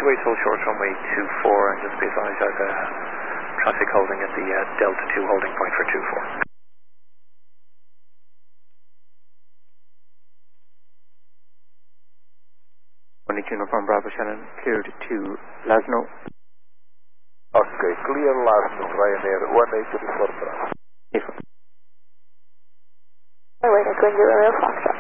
you wait till short runway 24 and just be advised there's traffic holding at the Delta 2 holding point for 24. Uniform Bravo Shannon, cleared to Lasno. Okay, clear Lasno, Ryanair 1834 Bravo. Wait, it's going to Fox.